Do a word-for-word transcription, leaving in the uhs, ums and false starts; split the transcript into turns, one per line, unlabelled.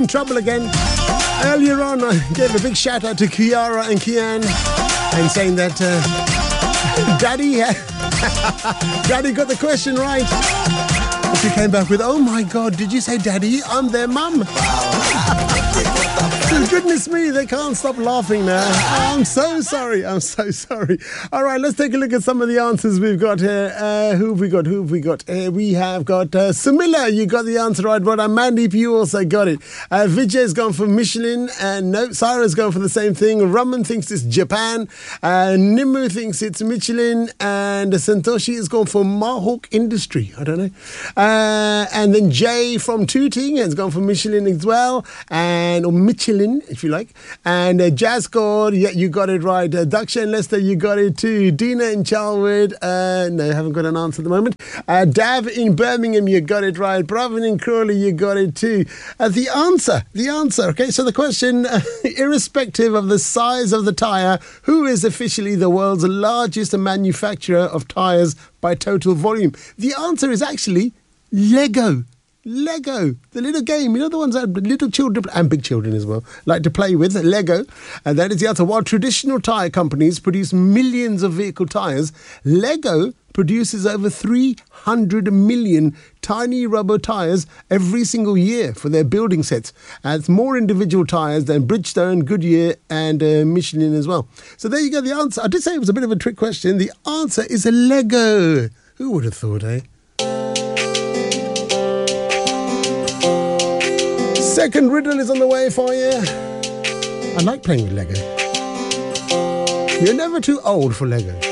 in trouble again. Earlier on, I gave a big shout out to Kiara and Kian and saying that uh, Daddy, Daddy got the question right. She came back with, oh my God, did you say Daddy? I'm their mum. Goodness me, they can't stop laughing now. I'm so sorry. I'm so sorry. All right, let's take a look at some of the answers we've got here. Uh, who have we got? Who have we got? Uh, we have got uh, Samila. You got the answer right. But Mandeep, you also got it. Uh, Vijay's gone for Michelin. And no, Sarah's gone for the same thing. Raman thinks it's Japan. Uh, Nimmu thinks it's Michelin. And Santoshi has gone for Mahawk Industry. I don't know. Uh, and then Jay from Tooting has gone for Michelin as well. And or Michelin, if you like. And uh, Jazz scored. Yeah, you got it right. Uh, Daksha and Lester, you got it too. Dina in Charlwood. Uh, no, I haven't got an answer at the moment. Uh, Dav in Birmingham, you got it right. Bravin in Crawley, you got it too. Uh, the answer, the answer. Okay, so the question, uh, irrespective of the size of the tyre, who is officially the world's largest manufacturer of tyres by total volume? The answer is actually Lego. Lego, the little game, you know, the ones that little children and big children as well like to play with, Lego. And that is the answer. While traditional tyre companies produce millions of vehicle tyres, Lego produces over three hundred million tiny rubber tyres every single year for their building sets. And it's more individual tyres than Bridgestone, Goodyear and uh, Michelin as well. So there you go, the answer. I did say it was a bit of a trick question. The answer is a Lego. Who would have thought, eh? Second riddle is on the way for you. I like playing with Lego. You're never too old for Lego.